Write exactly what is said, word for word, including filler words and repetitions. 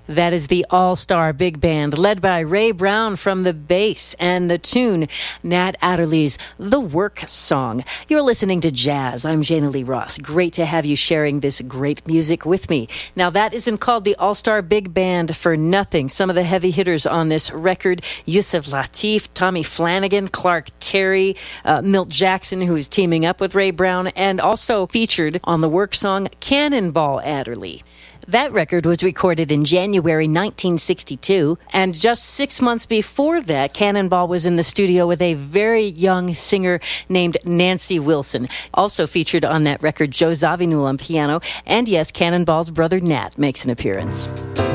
That is the All-Star Big Band, led by Ray Brown from the bass, and the tune, Nat Adderley's The Work Song. You're listening to Jazz. I'm Jana Lee Ross. Great to have you sharing this great music with me. Now, that isn't called the All-Star Big Band for nothing. Some of the heavy hitters on this record, Yusef Lateef, Tommy Flanagan, Clark Terry, uh, Milt Jackson, who's teaming up with Ray Brown, and also featured on the work song, Cannonball Adderley. That record was recorded in January nineteen sixty-two, and just six months before that, Cannonball was in the studio with a very young singer named Nancy Wilson. Also featured on that record, Joe Zawinul on piano, and yes, Cannonball's brother Nat makes an appearance.